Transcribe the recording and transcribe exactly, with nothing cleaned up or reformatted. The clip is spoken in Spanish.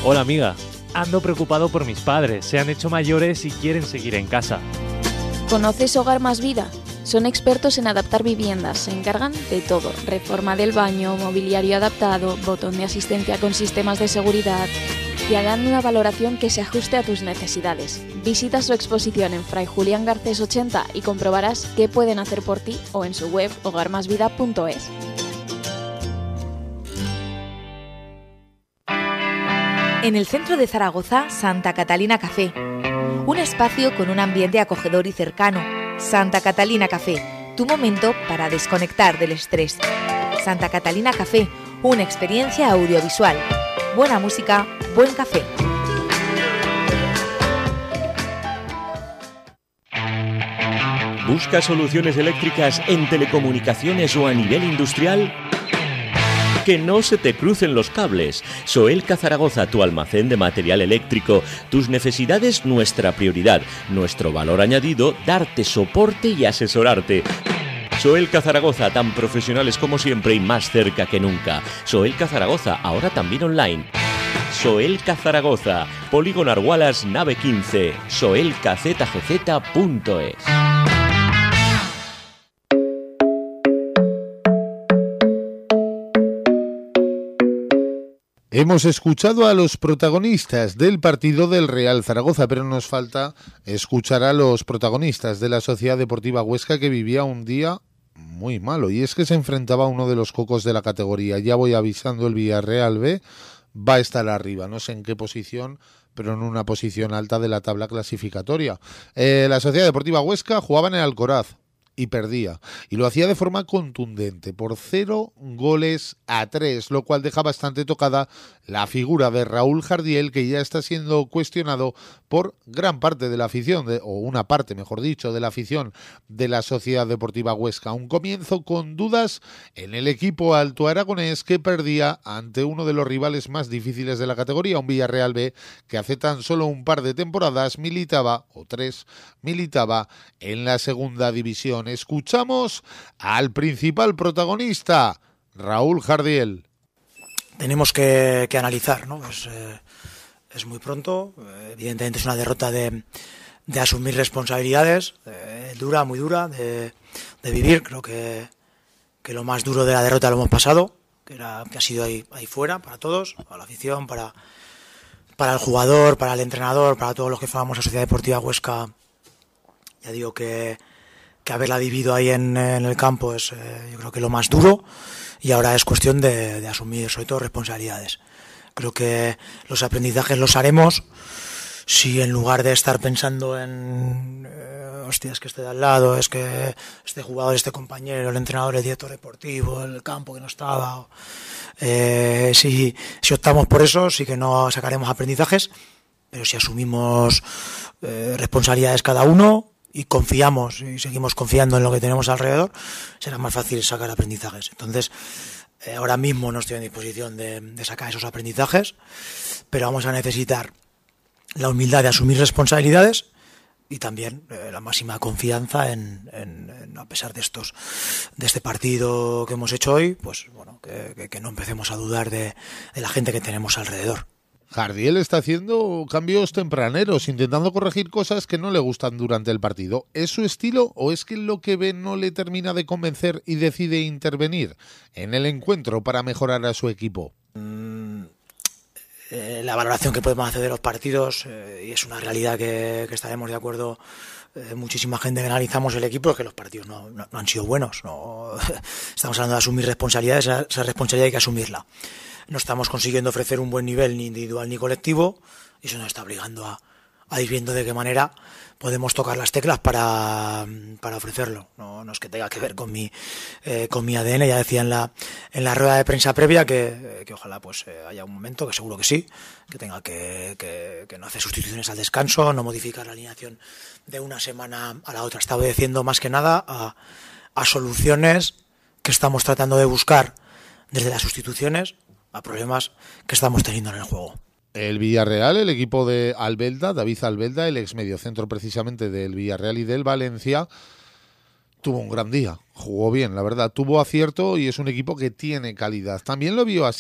Hola amiga, ando preocupado por mis padres, se han hecho mayores y quieren seguir en casa. ¿Conoces Hogar Más Vida? Son expertos en adaptar viviendas, se encargan de todo, reforma del baño, mobiliario adaptado, botón de asistencia con sistemas de seguridad, y harán una valoración que se ajuste a tus necesidades. Visita su exposición en Fray Julián Garcés ochenta y comprobarás qué pueden hacer por ti o en su web hogar más vida punto es. En el centro de Zaragoza, Santa Catalina Café. Un espacio con un ambiente acogedor y cercano. Santa Catalina Café, tu momento para desconectar del estrés. Santa Catalina Café, una experiencia audiovisual. Buena música, buen café. ¿Buscas soluciones eléctricas en telecomunicaciones o a nivel industrial? Que no se te crucen los cables. Soelca Zaragoza, tu almacén de material eléctrico. Tus necesidades, nuestra prioridad. Nuestro valor añadido, darte soporte y asesorarte. Soelca Zaragoza, tan profesionales como siempre y más cerca que nunca. Soelca Zaragoza, ahora también online. Soelca Zaragoza, Polígono Argualas, nave quince, soelca z g z punto es. Hemos escuchado a los protagonistas del partido del Real Zaragoza, pero nos falta escuchar a los protagonistas de la Sociedad Deportiva Huesca, que vivía un día muy malo, y es que se enfrentaba a uno de los cocos de la categoría. Ya voy avisando, el Villarreal B va a estar arriba, no sé en qué posición, pero en una posición alta de la tabla clasificatoria. Eh, la Sociedad Deportiva Huesca jugaba en el Alcoraz y perdía, y lo hacía de forma contundente, por cero goles a tres, lo cual deja bastante tocada la figura de Raúl Jardiel, que ya está siendo cuestionado por gran parte de la afición, de, o una parte, mejor dicho, de la afición de la Sociedad Deportiva Huesca. Un comienzo con dudas en el equipo alto aragonés, que perdía ante uno de los rivales más difíciles de la categoría, un Villarreal B que hace tan solo un par de temporadas militaba, o tres, militaba en la segunda división. Escuchamos al principal protagonista, Raúl Jardiel. Tenemos que, que analizar, ¿no? Pues, eh, es muy pronto, evidentemente es una derrota de, de asumir responsabilidades, eh, dura, muy dura, de, de vivir. Creo que, que lo más duro de la derrota lo hemos pasado, que, era, que ha sido ahí, ahí fuera para todos, para la afición, para, para el jugador, para el entrenador, para todos los que formamos la Sociedad Deportiva Huesca. Ya digo que, que haberla vivido ahí en, en el campo es, eh, yo creo que lo más duro, y ahora es cuestión de, de asumir sobre todo responsabilidades. Creo que los aprendizajes los haremos si, en lugar de estar pensando en eh, hostia, es que este de al lado, es que este jugador, este compañero, el entrenador, el director deportivo, el campo que no estaba, eh, si, si optamos por eso, sí que no sacaremos aprendizajes, pero si asumimos eh, responsabilidades cada uno y confiamos y seguimos confiando en lo que tenemos alrededor, será más fácil sacar aprendizajes. Entonces, eh, ahora mismo no estoy en disposición de, de sacar esos aprendizajes, pero vamos a necesitar la humildad de asumir responsabilidades y también eh, la máxima confianza en, en, en, a pesar de estos, de este partido que hemos hecho hoy, pues bueno, que, que, que no empecemos a dudar de, de la gente que tenemos alrededor. Jardiel está haciendo cambios tempraneros, intentando corregir cosas que no le gustan durante el partido. ¿Es su estilo o es que lo que ve no le termina de convencer y decide intervenir en el encuentro para mejorar a su equipo? Mm, eh, la valoración que podemos hacer de los partidos, eh, y es una realidad que, que estaremos de acuerdo eh, muchísima gente que analizamos el equipo, es que los partidos no, no, no han sido buenos. No, estamos hablando de asumir responsabilidades, esa, esa responsabilidad hay que asumirla. No estamos consiguiendo ofrecer un buen nivel ni individual ni colectivo, y eso nos está obligando a, a ir viendo de qué manera podemos tocar las teclas para, para ofrecerlo. No, no es que tenga que ver con mi eh, con mi A D N. Ya decía en la en la rueda de prensa previa que, que ojalá pues eh, haya un momento, que seguro que sí, que tenga que, que, que no hacer sustituciones al descanso, no modificar la alineación de una semana a la otra. Está obedeciendo más que nada a, a soluciones que estamos tratando de buscar desde las sustituciones a problemas que estamos teniendo en el juego. El Villarreal, el equipo de Albelda, David Albelda, el ex mediocentro precisamente del Villarreal y del Valencia, tuvo un gran día, jugó bien, la verdad, tuvo acierto y es un equipo que tiene calidad. También lo vio así